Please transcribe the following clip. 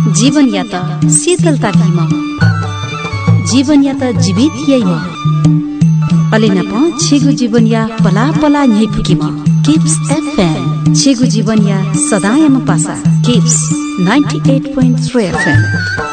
जीवन या त शीतलता भीमा जीवन या त जीवित यैमा अलेना प छेगु जीवन या पला पला न्यै पुकीमा किप्स एफएम छेगु जीवन या सदायमा पासा किप्स 98.3 एफएम